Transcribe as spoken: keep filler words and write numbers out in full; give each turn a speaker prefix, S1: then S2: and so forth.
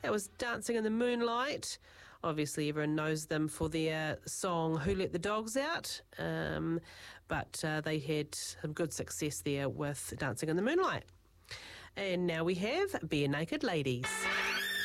S1: That was Dancing in the Moonlight. Obviously, everyone knows them for their song Who Let the Dogs Out, um, but uh, they had some good success there with Dancing in the Moonlight. And now we have Bare Naked Ladies.